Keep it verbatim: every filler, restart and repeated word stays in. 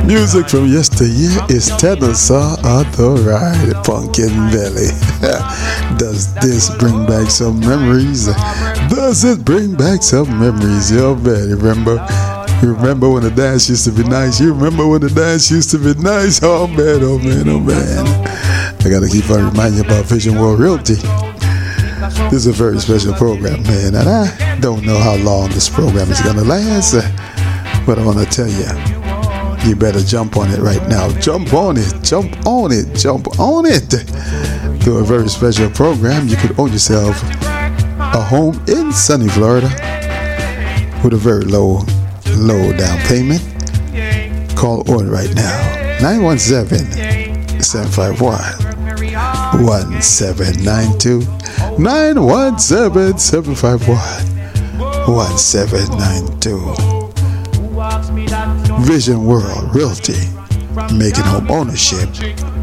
Music from yesteryear is Tennessee on the ride, Pumpkin Belly. Does this bring back some memories? Does it bring back some memories? Yo, man, remember? You remember when the dance used to be nice? You remember when the dance used to be nice? Oh, man, oh, man, oh, man. I got to keep on reminding you about Vision World Realty. This is a very special program, man, and I don't know how long this program is going to last, but I want to tell you, you better jump on it right now. Jump on it, jump on it, jump on it. Through a very special program, you could own yourself a home in sunny Florida with a very low, low down payment. Call on right now, nine one seven, seven five one, one seven nine two. nine one seven, seven five one, one seven nine two. Vision World Realty, making home ownership